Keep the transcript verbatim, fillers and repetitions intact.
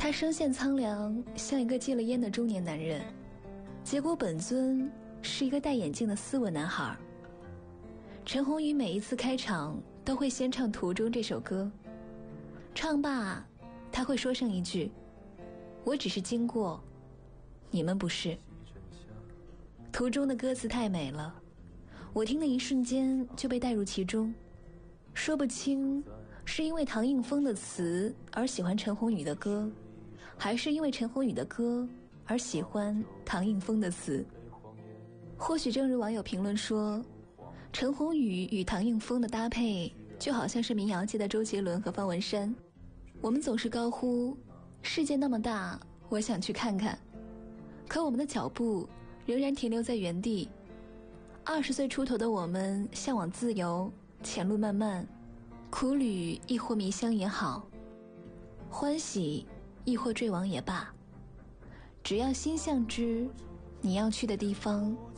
他声线苍凉，像一个戒了烟的中年男人，结果本尊是一个戴眼镜的斯文男孩。陈鸿宇每一次开场都会先唱《途中》这首歌，唱罢他会说上一句：我只是经过，你们不是。途中的歌词太美了，我听的一瞬间就被带入其中，说不清是因为唐映枫的词而喜欢陈鸿宇的歌，还是因为陈鸿宇的歌而喜欢唐映枫的词。或许正如网友评论说，陈鸿宇与唐映枫的搭配就好像是民谣界的周杰伦和方文山。我们总是高呼世界那么大，我想去看看，可我们的脚步仍然停留在原地。二十岁出头的我们向往自由，前路漫漫，苦旅亦或迷香也好，欢喜亦或坠亡也罢，只要心向之，你要去的地方